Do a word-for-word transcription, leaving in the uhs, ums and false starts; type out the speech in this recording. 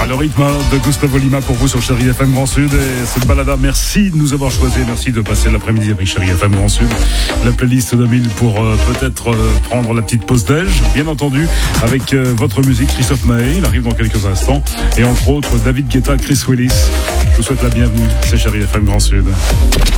le rythme de Gustavo Lima pour vous sur Chérie F M Grand Sud. Et cette balada, merci de nous avoir choisi. Merci de passer l'après-midi avec Chérie F M Grand Sud. La playlist de mille pour euh, peut-être euh, prendre la petite pause déj. Bien entendu, avec euh, votre musique, Christophe Maé. Il arrive dans quelques instants. Et entre autres, David Guetta, Chris Willis. Je vous souhaite la bienvenue. C'est Chérie F M Grand Sud.